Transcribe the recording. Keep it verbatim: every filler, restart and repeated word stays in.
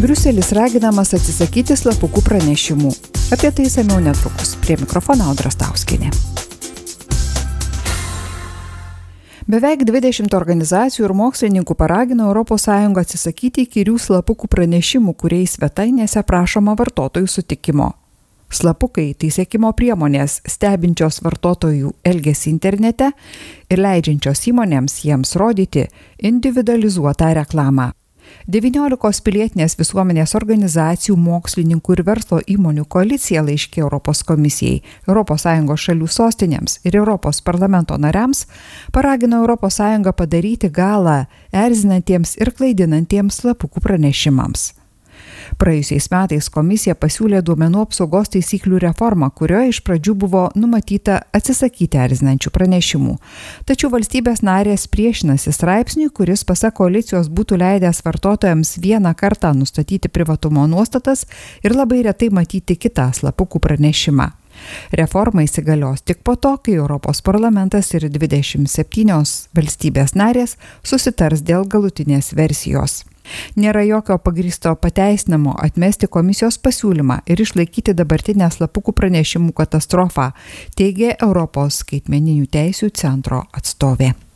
Briuselis raginamas atsisakyti slapukų pranešimų. Apie tai išsamiau netrukus. Prie mikrofono Audra Stauskienė. Beveik dvidešimt organizacijų ir mokslininkų paragino Europos Sąjungą atsisakyti įkyrių slapukų pranešimų, kuriais svetainėse prašoma vartotojų sutikimo. Slapukai tai sekimo priemonės, stebinčios vartotojų elgesį internete ir leidžiančios įmonėms jiems rodyti individualizuotą reklamą. devyniolikos pilietinės visuomenės organizacijų, mokslininkų ir verslo įmonių koalicija laiške Europos komisijai, Europos Sąjungos šalių sostinėms ir Europos parlamento nariams paragino Europos Sąjungą padaryti galą erzinantiems ir klaidinantiems slapukų pranešimams. Praėjusiais metais komisija pasiūlė duomenų apsaugos taisyklių reformą, kurioje iš pradžių buvo numatyta atsisakyti erzinančių pranešimų. Tačiau valstybės narės priešinasi straipsniui, kuris pasak koalicijos būtų leidęs vartotojams vieną kartą nustatyti privatumo nuostatas ir labai retai matyti kitą slapukų pranešimą. Reforma įsigalios tik po to, kai Europos parlamentas ir dvidešimt septynios valstybės narės susitars dėl galutinės versijos. Nėra jokio pagrįsto pateisinamo atmesti komisijos pasiūlymą ir išlaikyti dabartinę slapukų pranešimų katastrofą, teigė Europos skaitmeninių teisių centro atstovė.